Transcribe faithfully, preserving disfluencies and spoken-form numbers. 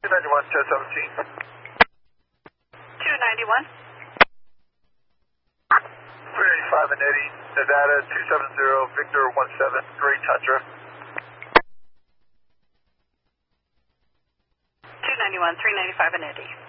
two ninety-one, test seventeen. two ninety-one. three eighty-five in Eddie, Nevada, two seven zero, Victor one seven, Gray Tundra. two ninety-one, three ninety-five in Eddie.